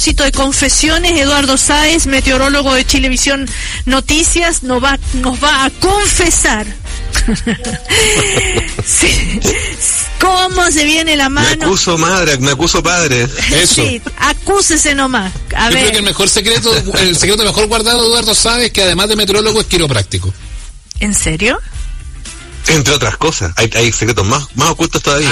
De confesiones, Eduardo Sáez, meteorólogo de Chilevisión Noticias, nos va a confesar sí, cómo se viene la mano. Me acuso madre, me acuso padre. Eso. Sí, acúsese nomás. Yo creo que el secreto mejor guardado de Eduardo Sáez, que además de meteorólogo es quiropráctico. ¿En serio? Entre otras cosas, hay secretos más ocultos todavía.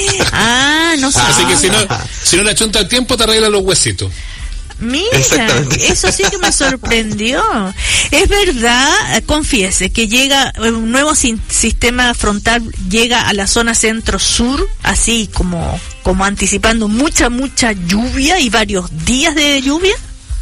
No sé. Así que si no le achunta el tiempo, te arregla los huesitos. Mira, eso sí que me sorprendió. Es verdad, confiese, que llega un nuevo sistema frontal, llega a la zona centro-sur, así como anticipando mucha lluvia y varios días de lluvia.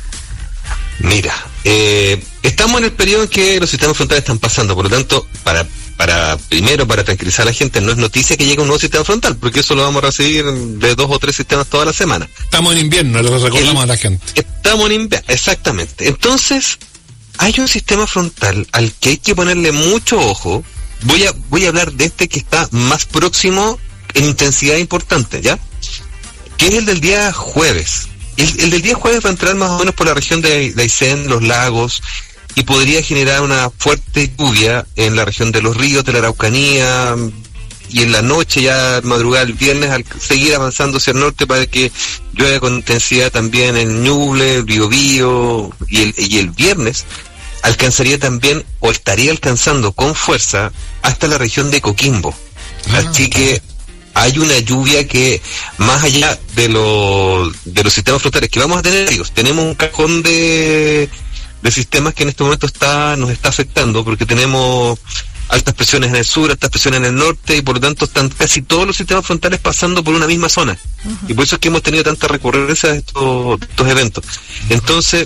Mira, estamos en el periodo en que los sistemas frontales están pasando, por lo tanto, para tranquilizar a la gente, no es noticia que llegue un nuevo sistema frontal, porque eso lo vamos a recibir de 2 o 3 sistemas toda la semana. Estamos en invierno, lo recordamos a la gente. Estamos en invierno, exactamente. Entonces, hay un sistema frontal al que hay que ponerle mucho ojo. Voy a hablar de este que está más próximo en intensidad importante, ¿ya? Que es el del día jueves. El del día jueves va a entrar más o menos por la región de Aysén, los lagos, y podría generar una fuerte lluvia en la región de los ríos, de la Araucanía, y en la noche, ya madrugada el viernes, al seguir avanzando hacia el norte para que llueva con intensidad también en Ñuble, Biobío, y el viernes alcanzaría también, o estaría alcanzando con fuerza, hasta la región de Coquimbo. Así que hay una lluvia que, más allá de los sistemas frontales que vamos a tener, tenemos un cajón de sistemas que en este momento nos está afectando, porque tenemos altas presiones en el sur, altas presiones en el norte, y por lo tanto están casi todos los sistemas frontales pasando por una misma zona. Y por eso es que hemos tenido tanta recurrencia de estos eventos. Entonces,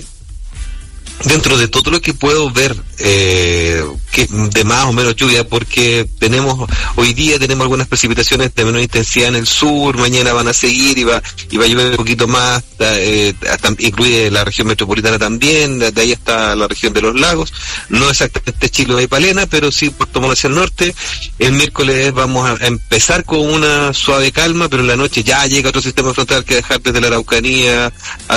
dentro de todo lo que puedo ver que de más o menos lluvia, porque hoy día tenemos algunas precipitaciones de menor intensidad en el sur, mañana van a seguir y va a llover un poquito más, incluye la región metropolitana también, de ahí está la región de los lagos, no exactamente Chiloé y Palena, pero sí Puerto Montt hacia el norte. El miércoles vamos a empezar con una suave calma, pero en la noche ya llega otro sistema frontal que dejar desde la Araucanía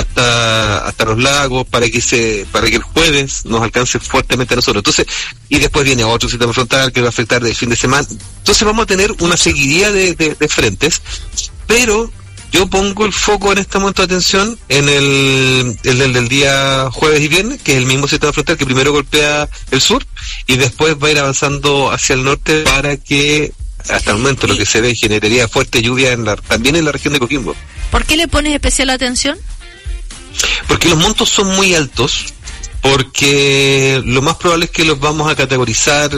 hasta los lagos, para que el jueves nos alcance fuertemente a nosotros. Entonces, y después viene otro sistema frontal que va a afectar del fin de semana. Entonces vamos a tener una seguidilla de frentes, pero yo pongo el foco en este momento de atención en el del día jueves y viernes, que es el mismo sistema frontal que primero golpea el sur y después va a ir avanzando hacia el norte, para que hasta el momento lo que se ve generaría fuerte lluvia también en la región de Coquimbo. ¿Por qué le pones especial atención? Porque los montos son muy altos, porque lo más probable es que los vamos a categorizar,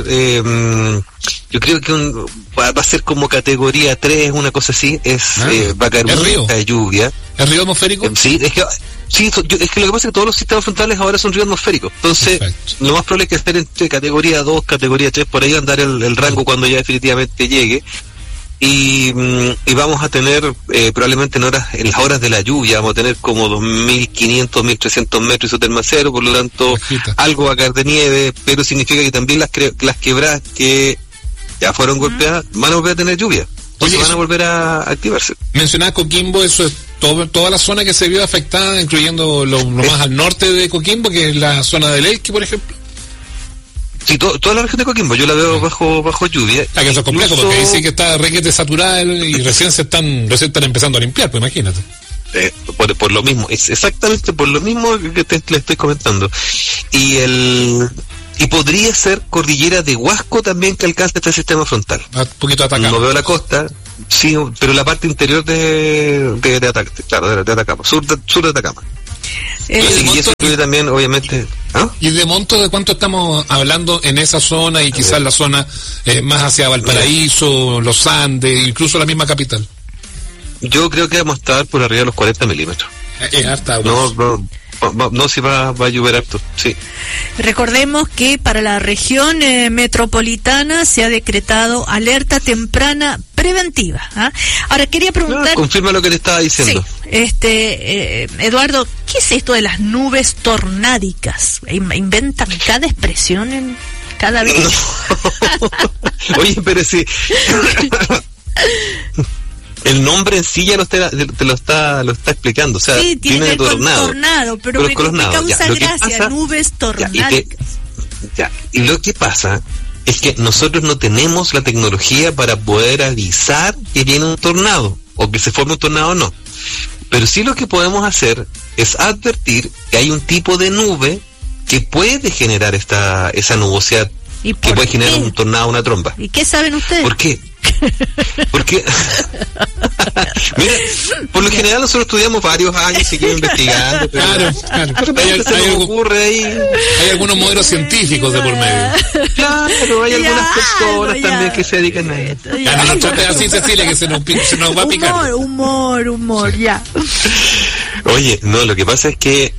yo creo que va a ser como categoría 3, una cosa así, va a caer mucha lluvia. ¿El río atmosférico? Sí, es que lo que pasa es que todos los sistemas frontales ahora son ríos atmosféricos, entonces perfecto. Lo más probable es que esté entre categoría 2, categoría 3, por ahí andar el rango cuando ya definitivamente llegue. Y vamos a tener probablemente en las horas de la lluvia vamos a tener como 2.500, 1.300 metros isoterma cero, por lo tanto algo va a caer de nieve, pero significa que también las quebradas que ya fueron golpeadas van a volver a tener lluvia, entonces van a volver a activarse. Mencionaba Coquimbo, eso es toda la zona que se vio afectada, incluyendo lo más al norte de Coquimbo, que es la zona del Elqui, por ejemplo. Sí, toda la región de Coquimbo, yo la veo bajo lluvia. Que eso es complejo, porque ahí sí que está requete saturada y recién están empezando a limpiar, pues imagínate. Por lo mismo, es exactamente por lo mismo que le estoy comentando. Y podría ser cordillera de Huasco también que alcance este sistema frontal. Un poquito de Atacama. No veo la costa, sí, pero la parte interior de Atacama, sur de Atacama. Y eso incluye también, obviamente. ¿Y de monto de cuánto estamos hablando en esa zona y quizás la zona más hacia Valparaíso, los Andes, incluso la misma capital? Yo creo que vamos a estar por arriba de los 40 milímetros. Es harta. No, si va a llover harto, sí. Recordemos que para la región metropolitana se ha decretado alerta temprana preventiva. Ahora quería preguntar... confirma lo que le estaba diciendo. Sí, Eduardo, ¿qué es esto de las nubes tornádicas? ¿Inventan cada expresión en cada vez? No. Oye, pero sí... el nombre en sí ya te lo está explicando, o sea, sí, tiene de tornado, pero me causa gracia, nubes tornálicas. Y lo que pasa es que nosotros no tenemos la tecnología para poder avisar que viene un tornado, o que se forme un tornado o no. Pero sí lo que podemos hacer es advertir que hay un tipo de nube que puede generar esa nubosidad, que puede generar un tornado, una tromba. ¿Y qué saben ustedes? ¿Por qué? Porque mira, por lo general nosotros estudiamos varios años, seguimos investigando, pero hay algunos modelos científicos de por medio. Claro, hay algunas personas también que se dedican a esto. No nos trates así, Cecilia, que se nos va a picar. Humor, sí. Ya. Oye, no, lo que pasa es que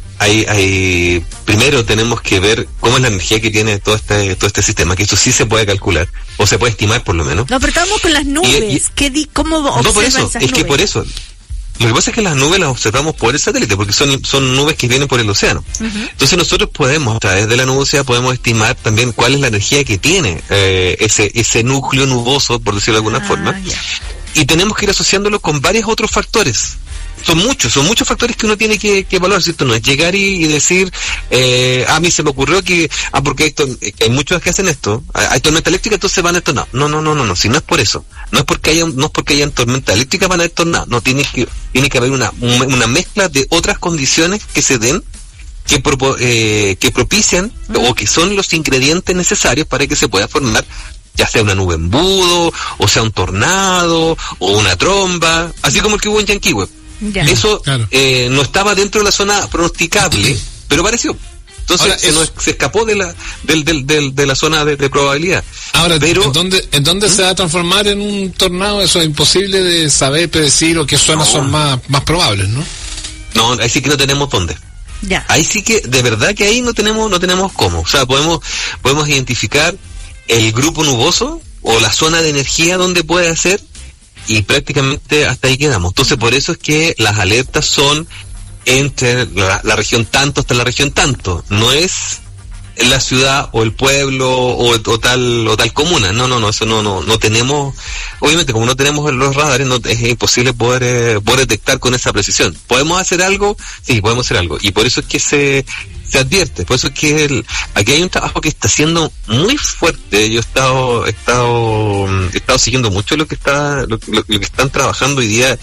primero tenemos que ver cómo es la energía que tiene todo este sistema, que eso sí se puede calcular, o se puede estimar por lo menos. No, pero estamos con las nubes. ¿Cómo observan no, por eso, esas nubes? Que por eso. Lo que pasa es que las nubes las observamos por el satélite, porque son nubes que vienen por el océano. Uh-huh. Entonces nosotros podemos, a través de la nubosidad, podemos estimar también cuál es la energía que tiene ese núcleo nuboso, por decirlo de alguna forma. Yeah. Y tenemos que ir asociándolo con varios otros factores. Son muchos factores que uno tiene que evaluar, ¿cierto? No es llegar y decir, a mí se me ocurrió porque hay muchos que hacen esto, hay tormenta eléctrica, entonces van a estos, no, si no es por eso, no es porque hayan tormenta eléctrica van a haber tornados, no, tiene que haber una mezcla de otras condiciones que se den, que propician, o que son los ingredientes necesarios para que se pueda formar, ya sea una nube embudo, o sea un tornado, o una tromba, así como el que hubo en Yanquihue. Ya. Eso claro. No estaba dentro de la zona pronosticable, pero pareció. Entonces ahora, se escapó de la zona de probabilidad. Ahora, pero, ¿en dónde se va a transformar en un tornado? Eso es imposible de saber, predecir, o qué zonas son más probables, ¿no? No, ahí sí que no tenemos dónde. Ya. Ahí sí que, de verdad que ahí no tenemos cómo. O sea, podemos identificar el grupo nuboso o la zona de energía donde puede ser, y prácticamente hasta ahí quedamos. Entonces por eso es que las alertas son entre la región tanto hasta la región tanto, no es en la ciudad o el pueblo o tal comuna. No, eso no tenemos. Obviamente, como no tenemos los radares, es imposible poder detectar con esa precisión. ¿Podemos hacer algo? Sí, podemos hacer algo, y por eso es que se advierte. Por eso es que aquí hay un trabajo que está siendo muy fuerte. Yo he estado siguiendo mucho lo que están trabajando hoy día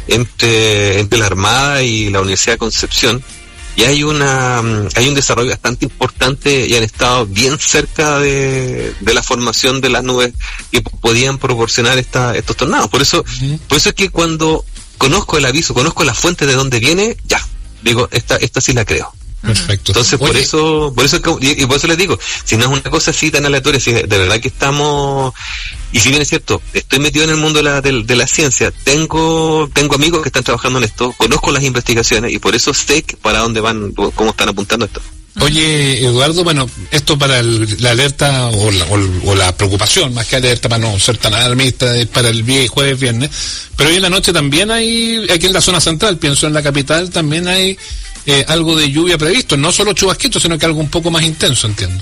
entre la Armada y la Universidad de Concepción, y hay un desarrollo bastante importante, y han estado bien cerca de la formación de las nubes que podían proporcionar estos tornados. Por eso es que cuando conozco el aviso, conozco la fuente de dónde viene, ya digo, esta sí la creo. Perfecto. Entonces, por eso les digo, si no es una cosa así tan aleatoria, si de verdad que estamos, y si bien es cierto, estoy metido en el mundo de la ciencia, tengo amigos que están trabajando en esto, conozco las investigaciones, y por eso sé para dónde van, cómo están apuntando esto. Oye, Eduardo, bueno, esto para la alerta o la preocupación, más que alerta, para no ser tan alarmista, es para el jueves, viernes, pero hoy en la noche también hay, aquí en la zona central, pienso en la capital, también hay algo de lluvia previsto, no solo chubasquitos, sino que algo un poco más intenso, entiendo.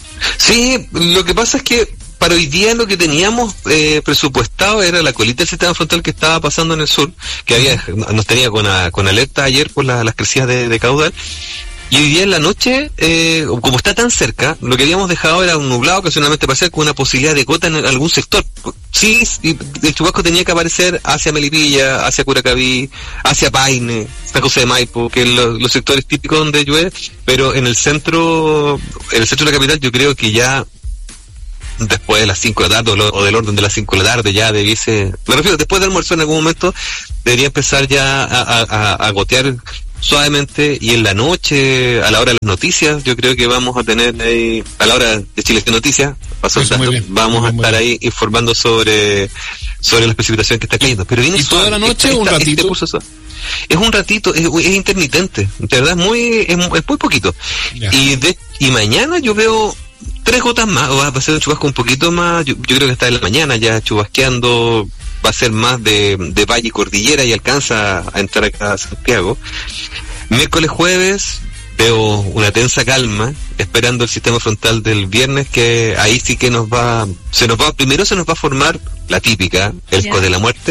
Sí, lo que pasa es que para hoy día lo que teníamos presupuestado era la colita del sistema frontal que estaba pasando en el sur, que nos tenía con alerta ayer por las crecidas de caudal. Y hoy día en la noche, como está tan cerca, lo que habíamos dejado era un nublado ocasionalmente parcial con una posibilidad de gota en algún sector. Sí, el chubasco tenía que aparecer hacia Melipilla, hacia Curacaví, hacia Paine, San José de Maipo, que es los sectores típicos donde llueve, pero en el centro de la capital yo creo que ya después de las 5 de la tarde o del orden de las 5 de la tarde ya debiese, me refiero, después del almuerzo en algún momento debería empezar ya a gotear suavemente, y en la noche, a la hora de las noticias, yo creo que vamos a tener ahí, a la hora de Chile Noticias, vamos a estar ahí informando sobre las precipitaciones que está cayendo. Pero viene ¿y toda la noche o un ratito? Es un ratito, es intermitente, de verdad, es muy poquito. Yeah. Y mañana yo veo 3 gotas más, o va a ser un chubasco un poquito más, yo creo que está en la mañana ya chubasqueando, va a ser más de valle y cordillera, y alcanza a entrar acá a Santiago. Miércoles, jueves veo una tensa calma, esperando el sistema frontal del viernes, que ahí sí que primero se nos va a formar la típica, el esco de la muerte,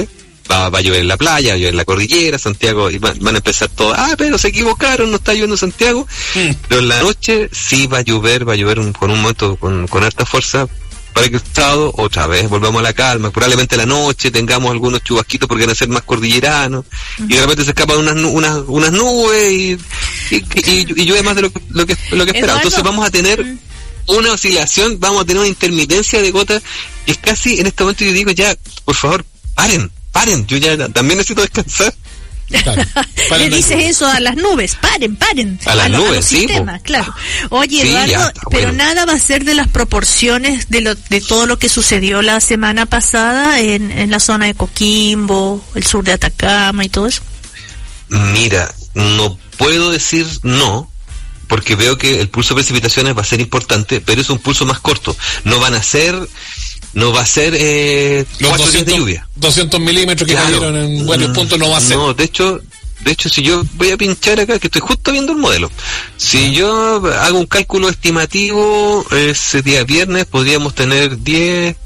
va a llover en la playa, va a llover en la cordillera, Santiago, y van a empezar todos, pero se equivocaron, no está lloviendo en Santiago, pero en la noche sí va a llover con un momento con alta fuerza, para que el sábado otra vez volvamos a la calma, probablemente la noche tengamos algunos chubasquitos porque van a ser más cordilleranos, y de repente se escapan unas nubes y llueve más de lo que esperaba. Entonces vamos a tener una oscilación, vamos a tener una intermitencia de gotas, y es casi en este momento yo digo ya, por favor, paren, yo ya también necesito descansar. Claro, le dices eso a las nubes, paren a las nubes, a los sistemas, claro. Oye, sí, Eduardo, pero nada va a ser de las proporciones de todo lo que sucedió la semana pasada en la zona de Coquimbo, el sur de Atacama y todo eso. Mira, no puedo decir no, porque veo que el pulso de precipitaciones va a ser importante, pero es un pulso más corto. No va a ser 4 días de lluvia. 200 milímetros que cayeron en varios puntos no va a ser. No, de hecho, si yo voy a pinchar acá, que estoy justo viendo el modelo, si yo hago un cálculo estimativo, ese día viernes podríamos tener 10,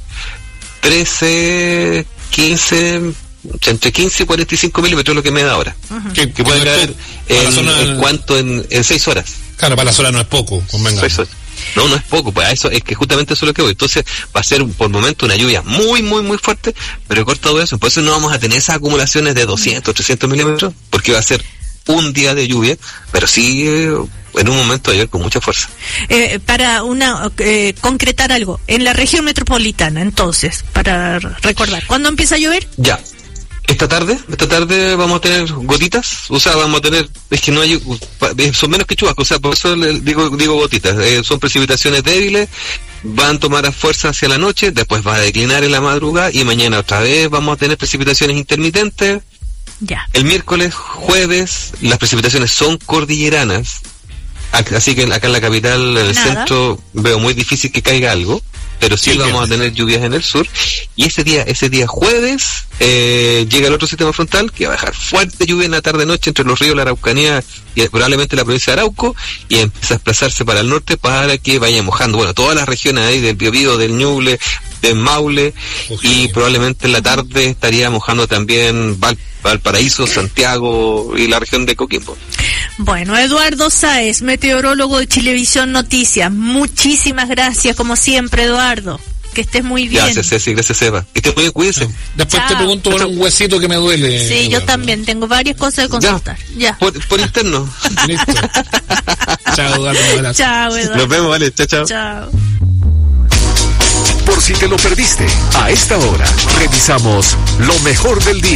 13, 15... entre 15 y 45 milímetros, lo que me da ahora. Que puede caer en 6 horas. Claro, para la zona no es poco, convenga. No es poco, pues a eso es que justamente eso es lo que voy. Entonces va a ser por momento una lluvia muy, muy, muy fuerte, pero corta todo eso. Por eso no vamos a tener esas acumulaciones de 200, 300 milímetros, porque va a ser un día de lluvia, pero sí en un momento de llover con mucha fuerza. Para concretar algo, en la región metropolitana, entonces, para recordar, ¿cuándo empieza a llover? Ya. Esta tarde vamos a tener gotitas, o sea, vamos a tener, es que no hay, son menos que chubascos, o sea, por eso digo gotitas, son precipitaciones débiles, van a tomar fuerza hacia la noche, después va a declinar en la madrugada, y mañana otra vez vamos a tener precipitaciones intermitentes. Ya. El miércoles, jueves, las precipitaciones son cordilleranas, así que acá en la capital, en el centro, veo muy difícil que caiga algo, pero sí vamos a tener lluvias en el sur, y ese día jueves llega el otro sistema frontal que va a dejar fuerte lluvia en la tarde-noche entre los ríos, la Araucanía y probablemente la provincia de Arauco, y empieza a desplazarse para el norte para que vaya mojando, todas las regiones ahí del Biobío, del Ñuble, del Maule, y probablemente en la tarde estaría mojando también Valparaíso, Santiago y la región de Coquimbo. Bueno, Eduardo Sáez, meteorólogo de Chilevisión Noticias, muchísimas gracias como siempre, Eduardo. Que estés muy bien. Gracias, Ceci, gracias, Eva. Que estés muy bien, cuídense. Después te pregunto por un huesito que me duele. Sí, Eduardo. Yo también tengo varias cosas de consultar. Ya. Por interno. Listo. Chao, Eduardo. Chao, Eduardo. Nos vemos, vale. Chao. Chao. Por si te lo perdiste, a esta hora revisamos lo mejor del día.